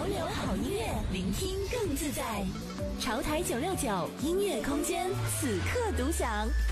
流好音乐，聆听更自在。潮台969音乐空间，此刻独享。